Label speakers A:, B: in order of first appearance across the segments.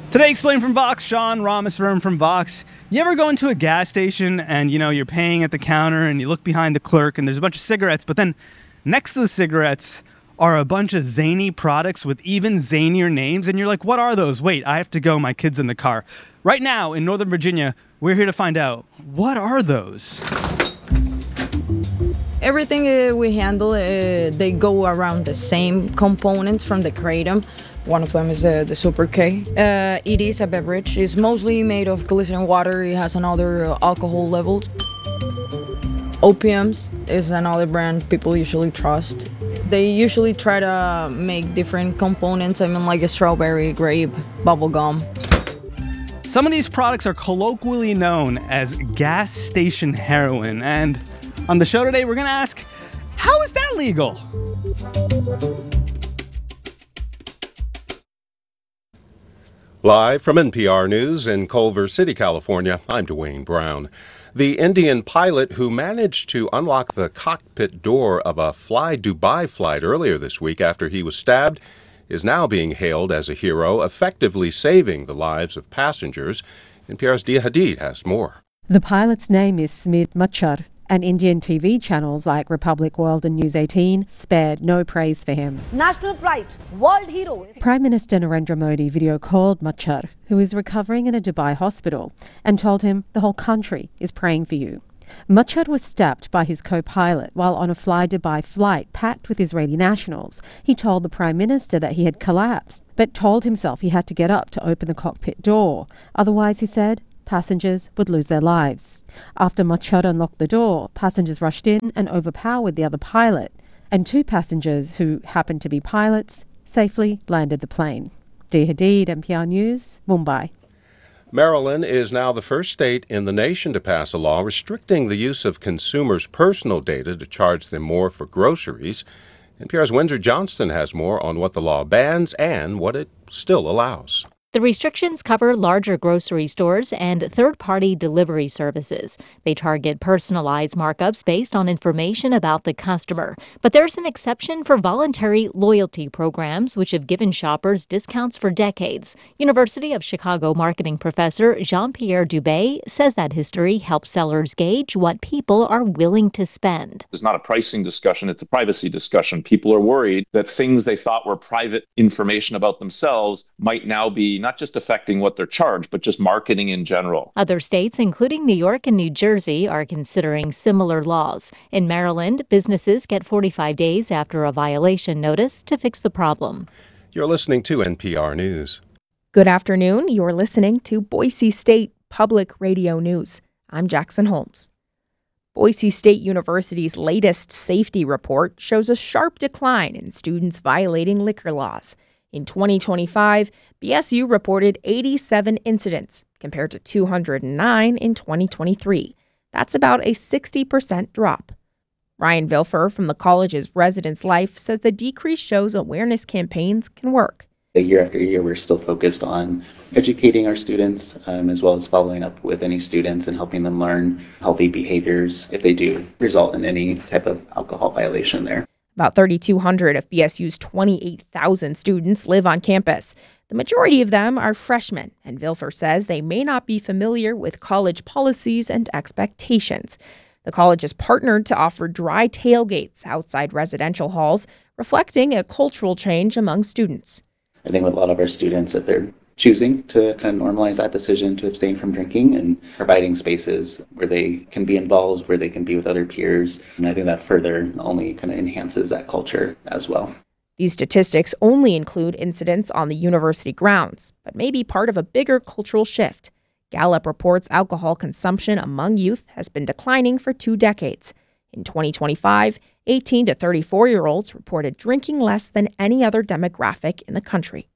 A: Today, Explain from Vox, Sean Ramaswamy from Vox. You ever go into a gas station and, you're paying at the counter and you look behind the clerk and there's a bunch of cigarettes, but then next to the cigarettes are a bunch of zany products with even zanier names, and you're like, what are those? Wait, I have to go, my kid's in the car. Right now, in Northern Virginia, we're here to find out, what are those?
B: Everything we handle, they go around the same components from the kratom. One of them is the Super K. It is a beverage. It's mostly made of glycerin water. It has another alcohol levels. Opiums is another brand people usually trust. They usually try to make different components. Like a strawberry, grape, bubble gum.
A: Some of these products are colloquially known as gas station heroin. And on the show today, we're going to ask, how is that legal?
C: Live from NPR News in Culver City, California, I'm Dwayne Brown. The Indian pilot who managed to unlock the cockpit door of a Fly Dubai flight earlier this week after he was stabbed is now being hailed as a hero, effectively saving the lives of passengers. NPR's Dia Hadid has more.
D: The pilot's name is Smit Machar, and Indian TV channels like Republic World and News 18 spared no praise for him.
E: National pride, world hero.
D: Prime Minister Narendra Modi video called Machar, who is recovering in a Dubai hospital, and told him the whole country is praying for you. Machar was stabbed by his co-pilot while on a Fly Dubai flight packed with Israeli nationals. He told the Prime Minister that he had collapsed, but told himself he had to get up to open the cockpit door. Otherwise, he said, passengers would lose their lives. After Machar unlocked the door, passengers rushed in and overpowered the other pilot, and two passengers who happened to be pilots safely landed the plane. Dia Hadid, NPR News, Mumbai.
C: Maryland is now the first state in the nation to pass a law restricting the use of consumers' personal data to charge them more for groceries. NPR's Windsor Johnston has more on what the law bans and what it still allows.
F: The restrictions cover larger grocery stores and third-party delivery services. They target personalized markups based on information about the customer. But there's an exception for voluntary loyalty programs, which have given shoppers discounts for decades. University of Chicago marketing professor Jean-Pierre Dubé says that history helps sellers gauge what people are willing to spend.
G: It's not a pricing discussion, it's a privacy discussion. People are worried that things they thought were private information about themselves might now be not just affecting what they're charged, but just marketing in general.
F: Other states, including New York and New Jersey, are considering similar laws. In Maryland, businesses get 45 days after a violation notice to fix the problem.
C: You're listening to NPR News.
H: Good afternoon. You're listening to Boise State Public Radio News. I'm Jackson Holmes. Boise State University's latest safety report shows a sharp decline in students violating liquor laws. In 2025, BSU reported 87 incidents compared to 209 in 2023. That's about a 60% drop. Ryan Vilfer from the college's Residence Life says the decrease shows awareness campaigns can work.
I: Year after year, we're still focused on educating our students, as well as following up with any students and helping them learn healthy behaviors if they do result in any type of alcohol violation there.
H: About 3,200 of BSU's 28,000 students live on campus. The majority of them are freshmen, and Vilfer says they may not be familiar with college policies and expectations. The college has partnered to offer dry tailgates outside residential halls, reflecting a cultural change among students.
I: I think with a lot of our students, if they're choosing to kind of normalize that decision to abstain from drinking and providing spaces where they can be involved, where they can be with other peers. And I think that further only kind of enhances that culture as well.
H: These statistics only include incidents on the university grounds, but may be part of a bigger cultural shift. Gallup reports alcohol consumption among youth has been declining for 2 decades. In 2025, 18 to 34-year-olds reported drinking less than any other demographic in the country.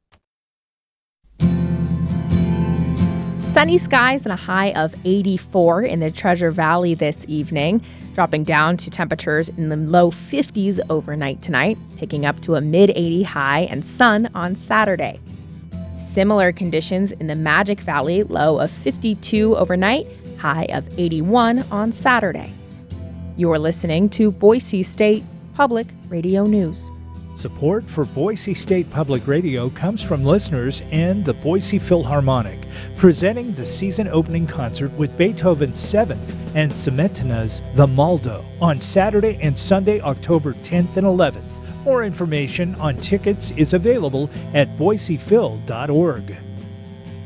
H: Sunny skies and a high of 84 in the Treasure Valley this evening, dropping down to temperatures in the low 50s overnight tonight, picking up to a mid-80 high and sun on Saturday. Similar conditions in the Magic Valley, low of 52 overnight, high of 81 on Saturday. You're listening to Boise State Public Radio News.
J: Support for Boise State Public Radio comes from listeners and the Boise Philharmonic, presenting the season opening concert with Beethoven's Seventh and Cementina's The Maldo on Saturday and Sunday, October 10th and 11th. More information on tickets is available at boisephil.org.